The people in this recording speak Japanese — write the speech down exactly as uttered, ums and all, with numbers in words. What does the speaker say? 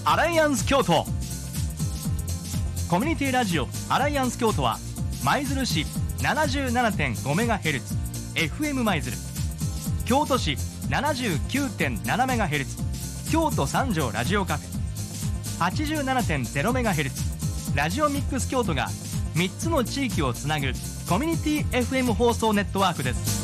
アライアンス京都。コミュニティラジオアライアンス京都は舞鶴市 ななじゅうななてんごメガヘルツ エフエム 舞鶴、京都市 ななじゅうきゅうてんななメガヘルツ 京都三条ラジオカフェ、 はちじゅうななてんゼロメガヘルツ ラジオミックス京都がみっつの地域をつなぐコミュニティ エフエム 放送ネットワークです。